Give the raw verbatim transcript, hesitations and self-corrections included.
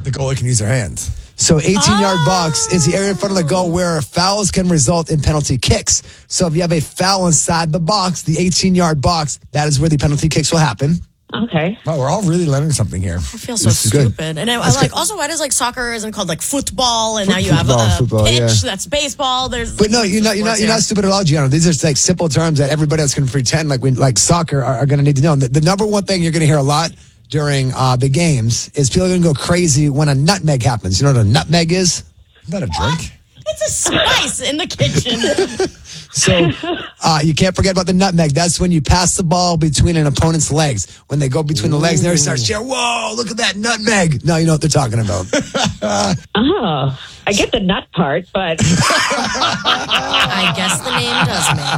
the goalie can use their hands. So eighteen-yard oh. box is the area in front of the goal where fouls can result in penalty kicks. So if you have a foul inside the box, the eighteen-yard box, that is where the penalty kicks will happen. Okay. Wow, we're all really learning something here. I feel so stupid. Good. And I, I like, good. Also, why does like soccer isn't called like football, and Foot, now you football, have a, a football, pitch yeah. that's baseball. There's, but no, you're not, you're not, you're not stupid at all, Gianna. These are like simple terms that everybody else can pretend like we, like soccer are, are going to need to know. And the, the number one thing you're going to hear a lot during uh, the games is people are going to go crazy when a nutmeg happens. You know what a nutmeg is? Is that a drink? It's a spice in the kitchen. So uh, you can't forget about the nutmeg. That's when you pass the ball between an opponent's legs. When they go between Ooh. the legs, they start shouting, whoa, look at that nutmeg. No, you know what they're talking about. Oh, I get the nut part, but... I guess the name does make